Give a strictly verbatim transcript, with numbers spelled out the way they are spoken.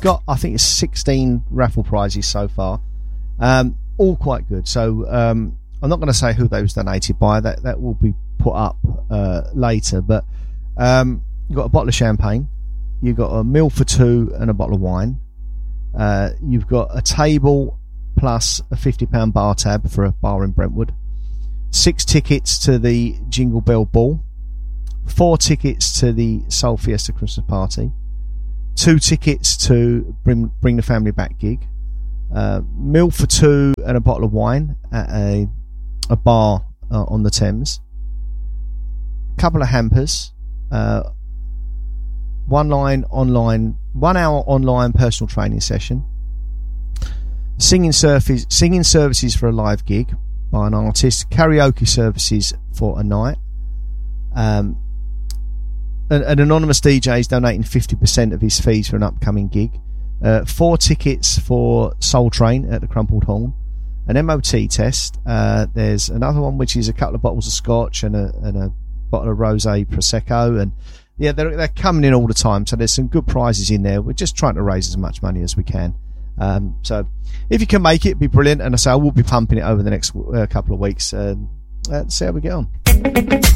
got, I think it's sixteen raffle prizes so far, um, all quite good. So um, I'm not going to say who those donated by. That that will be put up uh, later. But um, you've got a bottle of champagne, you've got a meal for two and a bottle of wine. Uh, you've got a table plus a fifty pound bar tab for a bar in Brentwood. Six tickets to the Jingle Bell Ball. Four tickets to the Soul Fiesta Christmas Party. Two tickets to Bring, Bring the Family Back gig. Uh, meal for two and a bottle of wine at a, a bar uh, on the Thames. Couple of hampers. Uh, one line online, one hour online personal training session. Singing services, singing services for a live gig by an artist. Karaoke services for a night. Um, an, an anonymous D J is donating fifty percent of his fees for an upcoming gig. Uh, four tickets for Soul Train at the Crumpled Horn. An M O T test. Uh, there's another one which is a couple of bottles of scotch and a, and a bottle of rosé prosecco. And yeah, they're they're coming in all the time. So there's some good prizes in there. We're just trying to raise as much money as we can. Um, so if you can make it, it'd be brilliant. And I say I will be pumping it over the next uh, couple of weeks. And uh, see how we get on.